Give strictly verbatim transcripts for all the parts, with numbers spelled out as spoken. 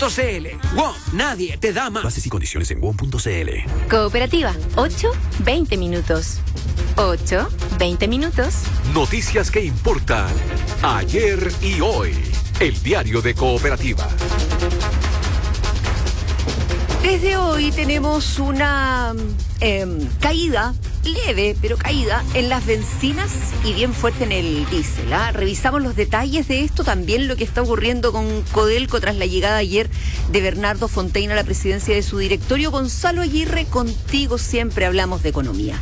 punto c l. ¡Wow! Nadie te da más. Bases y condiciones en W O M punto c l. Cooperativa, ocho, veinte minutos. ocho, veinte minutos. Noticias que importan ayer y hoy. El diario de Cooperativa. Desde hoy tenemos una eh, caída, leve, pero caída, en las bencinas y bien fuerte en el diésel. ¿ah? Revisamos los detalles de esto, también lo que está ocurriendo con Codelco tras la llegada ayer de Bernardo Fontaine a la presidencia de su directorio. Gonzalo Aguirre, contigo siempre hablamos de economía.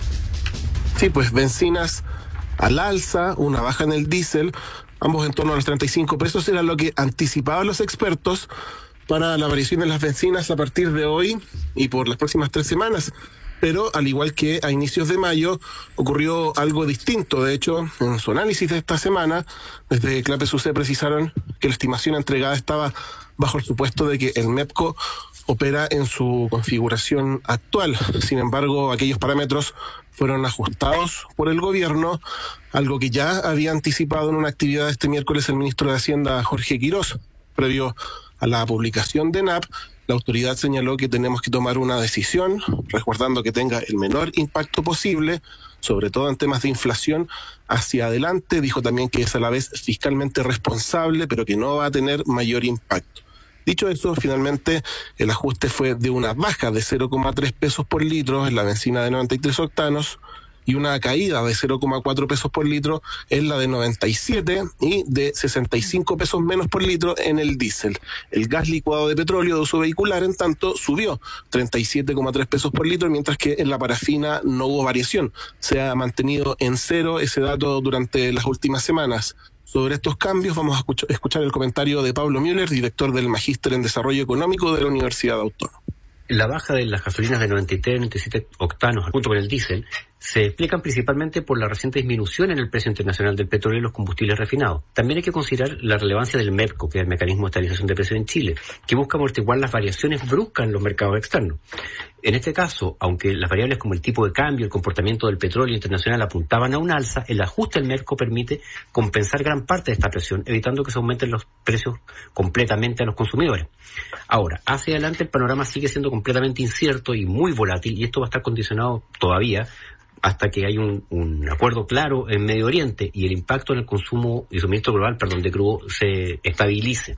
Sí, pues bencinas al alza, una baja en el diésel, ambos en torno a los treinta y cinco pesos, era lo que anticipaban los expertos para la variación de las bencinas a partir de hoy y por las próximas tres semanas. Pero al igual que a inicios de mayo, ocurrió algo distinto. De hecho, en su análisis de esta semana, desde Clape S U C precisaron que la estimación entregada estaba bajo el supuesto de que el MEPCO opera en su configuración actual. Sin embargo, aquellos parámetros fueron ajustados por el gobierno, algo que ya había anticipado en una actividad este miércoles el ministro de Hacienda, Jorge Quirós. Previo a la publicación de N A P, la autoridad señaló que tenemos que tomar una decisión, resguardando que tenga el menor impacto posible, sobre todo en temas de inflación, hacia adelante. Dijo también que es a la vez fiscalmente responsable, pero que no va a tener mayor impacto. Dicho eso, finalmente el ajuste fue de una baja de cero coma tres pesos por litro en la bencina de noventa y tres octanos, y una caída de cero coma cuatro pesos por litro en la de noventa y siete y de sesenta y cinco pesos menos por litro en el diésel. El gas licuado de petróleo de uso vehicular, en tanto, subió treinta y siete coma tres pesos por litro, mientras que en la parafina no hubo variación. Se ha mantenido en cero ese dato durante las últimas semanas. Sobre estos cambios vamos a escuchar el comentario de Pablo Müller, director del Magíster en Desarrollo Económico de la Universidad Autónoma. La baja de las gasolinas de noventa y tres y noventa y siete octanos junto con el diésel se explican principalmente por la reciente disminución en el precio internacional del petróleo y los combustibles refinados. También hay que considerar la relevancia del MEPCO, que es el mecanismo de estabilización de precios en Chile, que busca amortiguar las variaciones bruscas en los mercados externos. En este caso, aunque las variables como el tipo de cambio, el comportamiento del petróleo internacional apuntaban a un alza, el ajuste del MEPCO permite compensar gran parte de esta presión, evitando que se aumenten los precios completamente a los consumidores. Ahora, hacia adelante el panorama sigue siendo completamente incierto y muy volátil, y esto va a estar condicionado todavía hasta que haya un, un acuerdo claro en Medio Oriente y el impacto en el consumo y suministro global, perdón, de crudo se estabilice.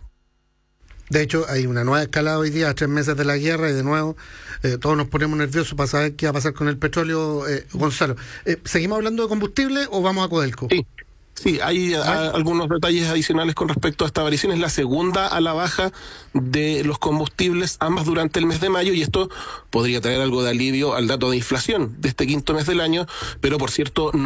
De hecho, hay una nueva escalada hoy día, a tres meses de la guerra, y de nuevo eh, todos nos ponemos nerviosos para saber qué va a pasar con el petróleo. eh, Gonzalo, eh, ¿seguimos hablando de combustible o vamos a Codelco? Sí. Sí, hay a, algunos detalles adicionales con respecto a esta variación. Es la segunda a la baja de los combustibles, ambas durante el mes de mayo, y esto podría traer algo de alivio al dato de inflación de este quinto mes del año, pero por cierto